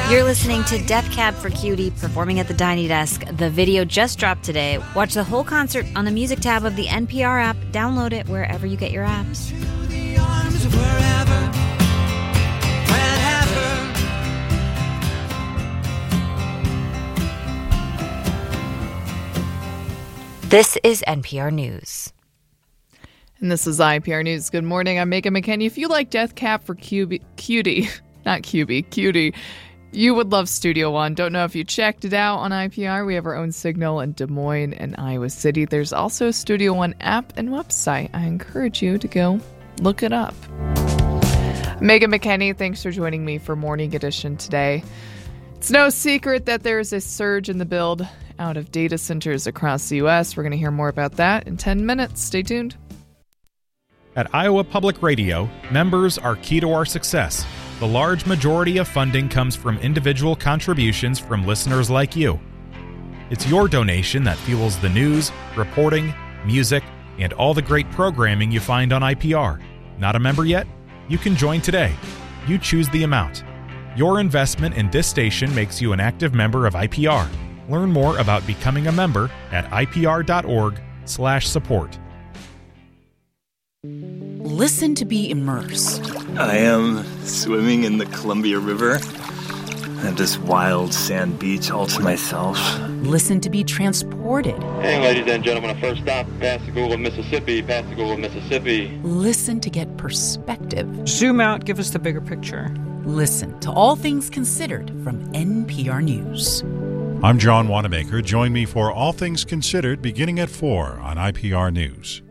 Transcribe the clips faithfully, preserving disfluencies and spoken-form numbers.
You're listening to Death Cab for Cutie performing at the Tiny Desk. The video just dropped today. Watch the whole concert on the music tab of the N P R app. Download it wherever you get your apps. This is N P R News. And this is I P R News. Good morning. I'm Megan McKinney. If you like Death Cab for Cutie, Cutie, not Q B, Cutie, you would love Studio One. Don't know if you checked it out on I P R. We have our own signal in Des Moines and Iowa City. There's also a Studio One app and website. I encourage you to go look it up. Megan McKinney, thanks for joining me for Morning Edition today. It's no secret that there's a surge in the build out of data centers across the U S. We're going to hear more about that in ten minutes. Stay tuned. At Iowa Public Radio, members are key to our success. The large majority of funding comes from individual contributions from listeners like you. It's your donation that fuels the news, reporting, music, and all the great programming you find on I P R. Not a member yet? You can join today. You choose the amount. Your investment in this station makes you an active member of I P R. Learn more about becoming a member at ipr.org slash support. Listen to be immersed. I am swimming in the Columbia River. I have this wild sand beach all to myself. Listen to be transported. Hey, ladies and gentlemen, a first stop, Pascagoula, Mississippi, Pascagoula, Mississippi. Listen to get perspective. Zoom out, give us the bigger picture. Listen to All Things Considered from N P R News. I'm John Wanamaker. Join me for All Things Considered beginning at four on I P R News.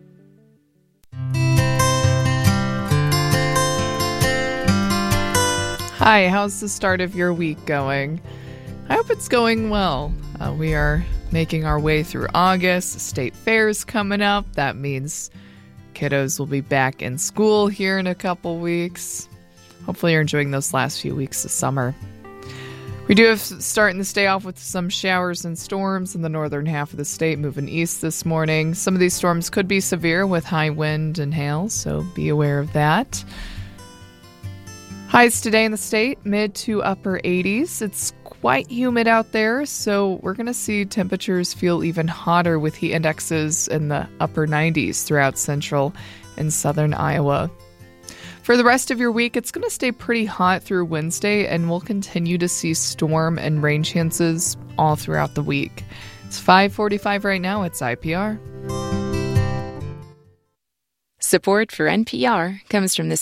Hi, how's the start of your week going? I hope it's going well. Uh, we are making our way through August. State fair's coming up. That means kiddos will be back in school here in a couple weeks. Hopefully you're enjoying those last few weeks of summer. We do have starting the day off with some showers and storms in the northern half of the state, moving east this morning. Some of these storms could be severe with high wind and hail, so be aware of that. Highs today in the state, mid to upper eighties. It's quite humid out there, so we're going to see temperatures feel even hotter with heat indexes in the upper nineties throughout central and southern Iowa. For the rest of your week, it's going to stay pretty hot through Wednesday, and we'll continue to see storm and rain chances all throughout the week. It's five forty-five right now. It's I P R. Support for N P R comes from the